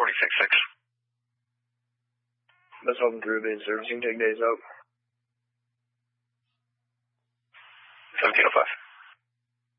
46.6. That's open Peruvian servicing, take days out. 1705.